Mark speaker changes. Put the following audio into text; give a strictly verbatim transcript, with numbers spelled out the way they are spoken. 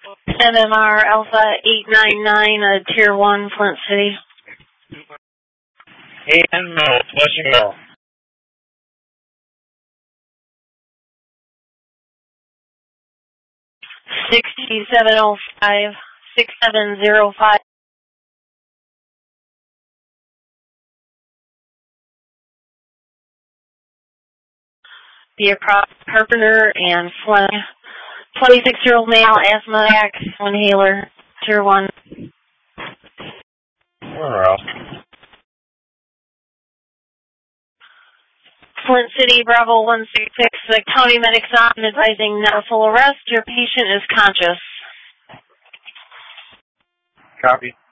Speaker 1: M M R Alpha eight nine nine, uh, Tier one, Flint City.
Speaker 2: And no, flushing no.
Speaker 1: sixty-seven oh five, six seven zero five. Be across Carpenter and Flint. twenty-six-year-old male, asthmatic, inhaler, Tier one.
Speaker 2: Where else?
Speaker 1: Flint City, Bravo one six six, the county medic's on, advising not a full arrest. Your patient is conscious.
Speaker 2: Copy.